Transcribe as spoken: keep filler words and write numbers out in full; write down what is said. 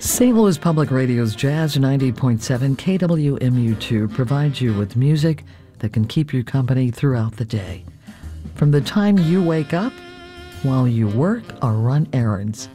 Saint Louis Public Radio's Jazz ninety point seven K W M U two provides you with music that can keep you company throughout the day. From the time you wake up, while you work or run errands,